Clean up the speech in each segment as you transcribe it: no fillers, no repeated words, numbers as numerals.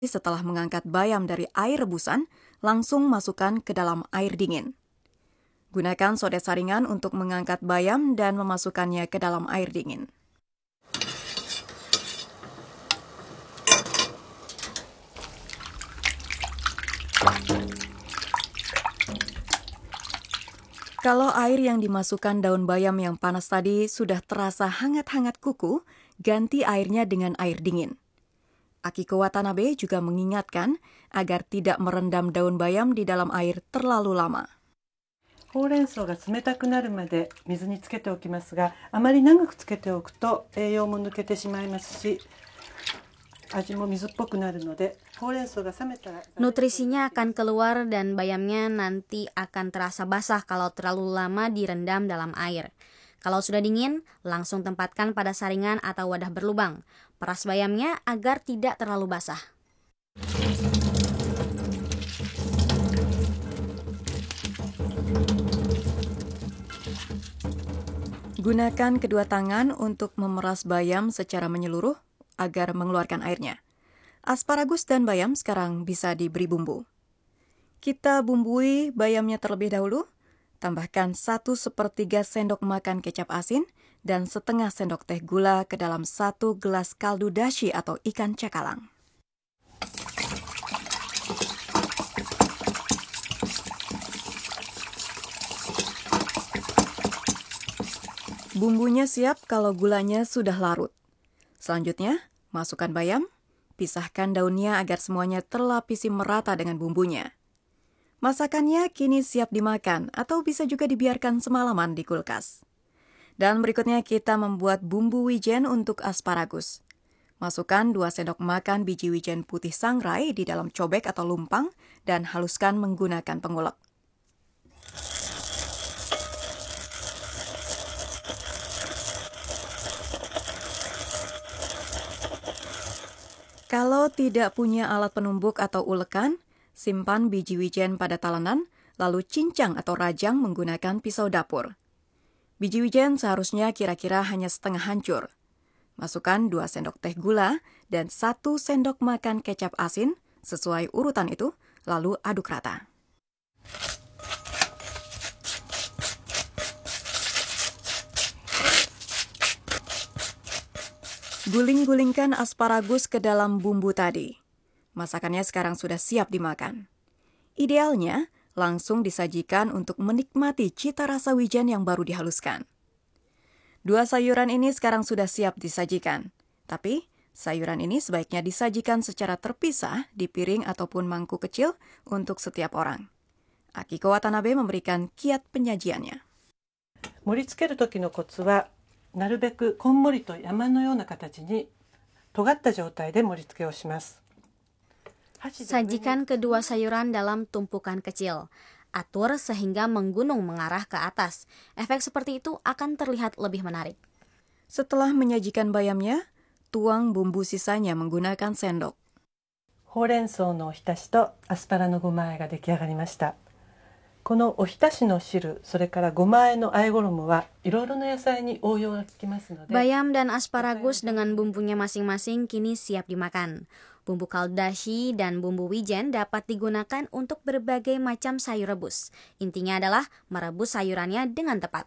Setelah mengangkat bayam dari air rebusan, langsung masukkan ke dalam air dingin. Gunakan sodet saringan untuk mengangkat bayam dan memasukkannya ke dalam air dingin. Kalau air yang dimasukkan daun bayam yang panas tadi sudah terasa hangat-hangat kuku, ganti airnya dengan air dingin. Akiko Watanabe juga mengingatkan agar tidak merendam daun bayam di dalam air terlalu lama. ほうれん草が冷たくなるまで水につけておきますが、あまり長くつけておくと栄養も抜けてしまいますし、味も水っぽくなるので、ほうれん草が冷めたら Nutrisinya akan keluar dan bayamnya nanti akan terasa basah kalau terlalu lama direndam dalam air. Kalau sudah dingin, langsung tempatkan pada saringan atau wadah berlubang. Peras bayamnya agar tidak terlalu basah. Gunakan kedua tangan untuk memeras bayam secara menyeluruh agar mengeluarkan airnya. Asparagus dan bayam sekarang bisa diberi bumbu. Kita bumbui bayamnya terlebih dahulu. Tambahkan 1/4 sendok makan kecap asin dan setengah sendok teh gula ke dalam 1 gelas kaldu dashi atau ikan cakalang. Bumbunya siap kalau gulanya sudah larut. Selanjutnya, masukkan bayam, pisahkan daunnya agar semuanya terlapisi merata dengan bumbunya. Masakannya kini siap dimakan atau bisa juga dibiarkan semalaman di kulkas. Dan berikutnya kita membuat bumbu wijen untuk asparagus. Masukkan 2 sendok makan biji wijen putih sangrai di dalam cobek atau lumpang dan haluskan menggunakan pengulek. Kalau tidak punya alat penumbuk atau ulekan, simpan biji wijen pada talenan, lalu cincang atau rajang menggunakan pisau dapur. Biji wijen seharusnya kira-kira hanya setengah hancur. Masukkan 2 sendok teh gula dan 1 sendok makan kecap asin sesuai urutan itu, lalu aduk rata. Guling-gulingkan asparagus ke dalam bumbu tadi. Masakannya sekarang sudah siap dimakan. Idealnya, langsung disajikan untuk menikmati cita rasa wijen yang baru dihaluskan. 2 sayuran ini sekarang sudah siap disajikan. Tapi, sayuran ini sebaiknya disajikan secara terpisah di piring ataupun mangkuk kecil untuk setiap orang. Akiko Watanabe memberikan kiat penyajiannya. 盛り付ける時のコツは、なるべくこんもりと山のような形に尖った状態で盛り付けをします。 Sajikan kedua sayuran dalam tumpukan kecil. Atur sehingga menggunung mengarah ke atas. Efek seperti itu akan terlihat lebih menarik. Setelah menyajikan bayamnya, tuang bumbu sisanya menggunakan sendok. ほうれん草のおひたしとアスパラのごま和えが出来上がりました。このおひたしの汁、それからごま和えの和え衣はいろいろな野菜に応用が効きますので。 Bayam dan asparagus dengan bumbunya masing-masing kini siap dimakan. Bumbu kaldashi dan bumbu wijen dapat digunakan untuk berbagai macam sayur rebus. Intinya adalah merebus sayurannya dengan tepat.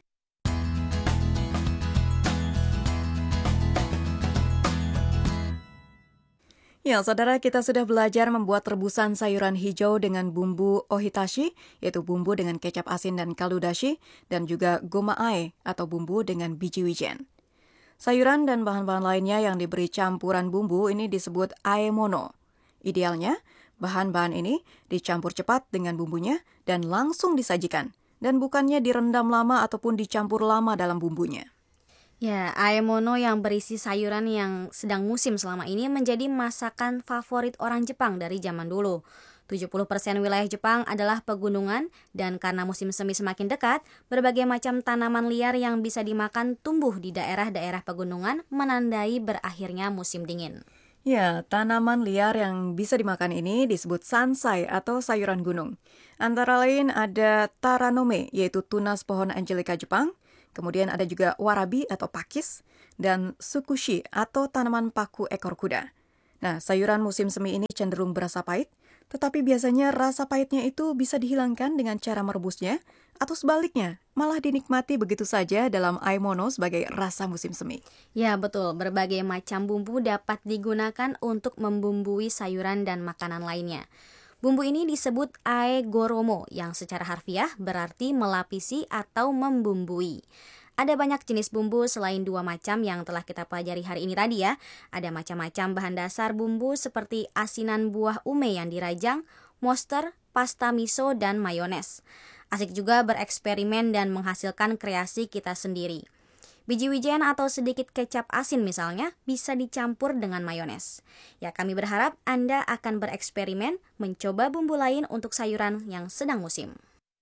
Ya, saudara, kita sudah belajar membuat rebusan sayuran hijau dengan bumbu ohitashi, yaitu bumbu dengan kecap asin dan kaldu dashi, dan juga gomae atau bumbu dengan biji wijen. Sayuran dan bahan-bahan lainnya yang diberi campuran bumbu ini disebut aemono. Idealnya, bahan-bahan ini dicampur cepat dengan bumbunya dan langsung disajikan, dan bukannya direndam lama ataupun dicampur lama dalam bumbunya. Ya, aemono yang berisi sayuran yang sedang musim selama ini menjadi masakan favorit orang Jepang dari zaman dulu. 70% wilayah Jepang adalah pegunungan dan karena musim semi semakin dekat, berbagai macam tanaman liar yang bisa dimakan tumbuh di daerah-daerah pegunungan menandai berakhirnya musim dingin. Ya, tanaman liar yang bisa dimakan ini disebut sansai atau sayuran gunung. Antara lain ada taranome, yaitu tunas pohon Angelica Jepang. Kemudian ada juga warabi atau pakis dan tsukushi atau tanaman paku ekor kuda. Nah, sayuran musim semi ini cenderung berasa pahit, tetapi biasanya rasa pahitnya itu bisa dihilangkan dengan cara merebusnya, atau sebaliknya, malah dinikmati begitu saja dalam aemono sebagai rasa musim semi. Ya, betul. Berbagai macam bumbu dapat digunakan untuk membumbui sayuran dan makanan lainnya. Bumbu ini disebut aegoromo, yang secara harfiah berarti melapisi atau membumbui. Ada banyak jenis bumbu selain 2 macam yang telah kita pelajari hari ini tadi ya. Ada macam-macam bahan dasar bumbu seperti asinan buah ume yang dirajang, monster, pasta miso, dan mayones. Asik juga bereksperimen dan menghasilkan kreasi kita sendiri. Biji wijen atau sedikit kecap asin misalnya bisa dicampur dengan mayones. Ya, kami berharap Anda akan bereksperimen mencoba bumbu lain untuk sayuran yang sedang musim.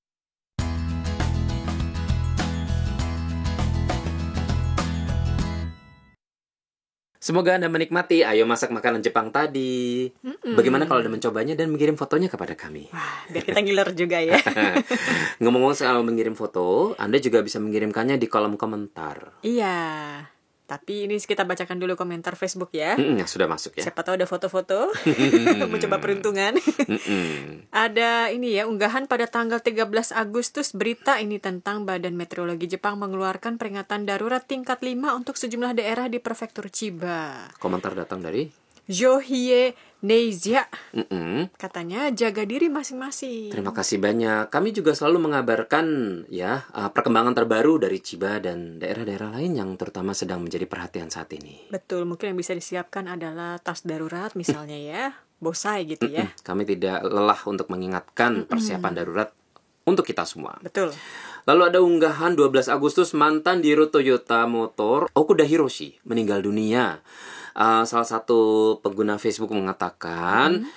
Semoga Anda menikmati Ayo Masak Makanan Jepang tadi. Bagaimana kalau Anda mencobanya dan mengirim fotonya kepada kami? Wah, biar kita ngiler juga ya. Ngomong-ngomong soal mengirim foto, Anda juga bisa mengirimkannya di kolom komentar. Iya, tapi ini kita bacakan dulu komentar Facebook ya. Sudah masuk ya. Siapa tahu ada foto-foto, mencoba peruntungan. Ada ini ya, unggahan pada tanggal 13 Agustus, berita ini tentang Badan Meteorologi Jepang mengeluarkan peringatan darurat tingkat 5 untuk sejumlah daerah di prefektur Chiba. Komentar datang dari Johie Neizia. Katanya jaga diri masing-masing. Terima kasih banyak. Kami juga selalu mengabarkan ya perkembangan terbaru dari Chiba dan daerah-daerah lain yang terutama sedang menjadi perhatian saat ini. Betul, mungkin yang bisa disiapkan adalah tas darurat misalnya ya, bosai gitu ya. Kami tidak lelah untuk mengingatkan persiapan darurat untuk kita semua. Betul. Lalu ada unggahan 12 Agustus, mantan Diro Toyota Motor Okuda Hiroshi meninggal dunia. Salah satu pengguna Facebook mengatakan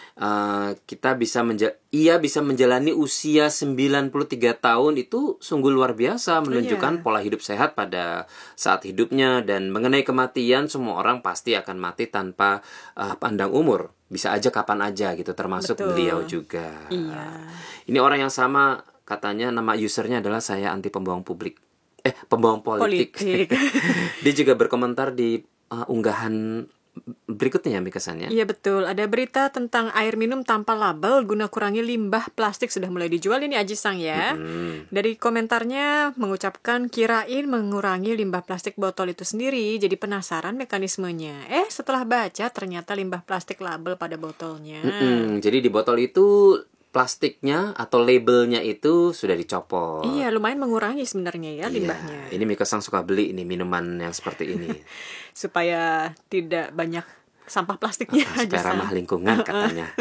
ia bisa menjalani usia 93 tahun, itu sungguh luar biasa, menunjukkan pola hidup sehat pada saat hidupnya. Dan mengenai kematian, semua orang pasti akan mati tanpa pandang umur, bisa aja kapan aja gitu, termasuk beliau juga. Ini orang yang sama, katanya nama usernya adalah saya anti pembohong politik. Dia juga berkomentar di unggahan berikutnya ya, Mikasan ya. Iya betul, ada berita tentang air minum tanpa label guna kurangi limbah plastik sudah mulai dijual ini Aji-san ya. Dari komentarnya mengucapkan kirain mengurangi limbah plastik botol itu sendiri, jadi penasaran mekanismenya. Setelah baca ternyata limbah plastik label pada botolnya. Jadi di botol itu plastiknya atau labelnya itu sudah dicopot. Iya, lumayan mengurangi sebenarnya ya limbahnya. Ini Mika-san suka beli ini minuman yang seperti ini. Supaya tidak banyak sampah plastiknya aja. Supaya ramah lingkungan katanya.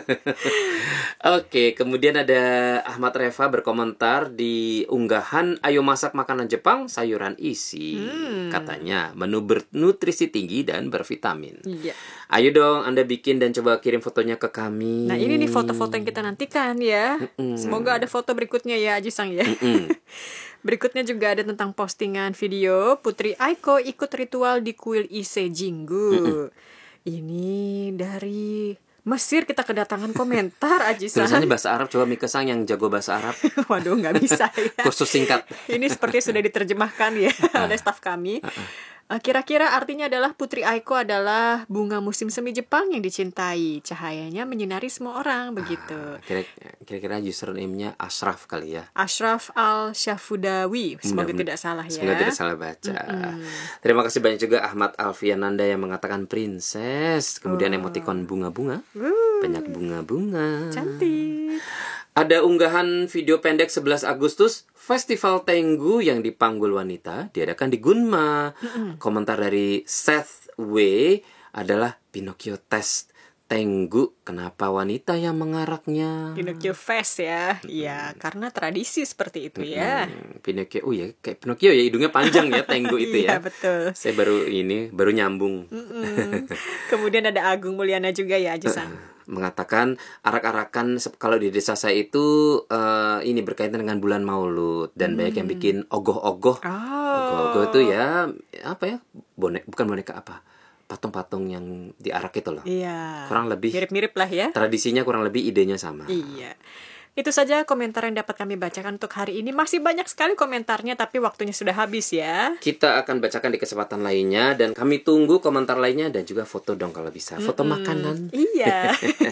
Oke, kemudian ada Ahmad Reva berkomentar di unggahan Ayo Masak Makanan Jepang sayuran isi. Katanya menu bernutrisi tinggi dan bervitamin. Iya. Ayo dong Anda bikin dan coba kirim fotonya ke kami. Nah ini nih foto-foto yang kita nantikan ya. Semoga ada foto berikutnya ya Aji-san ya. Berikutnya juga ada tentang postingan video Putri Aiko ikut ritual di kuil Ise Jinggu. Ini dari Mesir, kita kedatangan komentar Aji-san. Tulisannya bahasa Arab, coba Mika-san yang jago bahasa Arab. Waduh, nggak bisa ya. Kursus singkat. Ini seperti sudah diterjemahkan ya oleh staf kami. Kira-kira artinya adalah Putri Aiko adalah bunga musim semi Jepang yang dicintai. Cahayanya menyinari semua orang, begitu. Kira-kira username-nya Ashraf kali ya. Ashraf Al-Syafudawi. Semoga tidak salah ya. Semoga tidak salah baca. Terima kasih banyak juga Ahmad Alfiananda yang mengatakan princess. Kemudian emotikon bunga-bunga. Banyak bunga-bunga. Cantik. Ada unggahan video pendek 11 Agustus, Festival Tengu yang dipanggul wanita diadakan di Gunma. Komentar dari Seth W adalah Pinocchio Test Tengu, kenapa wanita yang mengaraknya? Pinocchio Fest ya. Iya, karena tradisi seperti itu ya. Pinocchio, oh ya, kayak Pinocchio ya, hidungnya panjang ya, Tengu itu ya. Iya, betul. Saya baru nyambung. Kemudian ada Agung Mulyana juga ya, Aji-san. Mengatakan arak-arakan kalau di desa saya itu ini berkaitan dengan bulan Maulud dan banyak yang bikin ogoh-ogoh. Ogoh-ogoh itu ya apa ya? Bukan boneka apa? Patung-patung yang diarak itu loh. Iya. Kurang lebih mirip-mirip lah ya. Tradisinya kurang lebih idenya sama. Iya. Itu saja komentar yang dapat kami bacakan untuk hari ini. Masih banyak sekali komentarnya, tapi waktunya sudah habis ya. Kita akan bacakan di kesempatan lainnya, dan kami tunggu komentar lainnya dan juga foto dong kalau bisa. Foto makanan. Iya.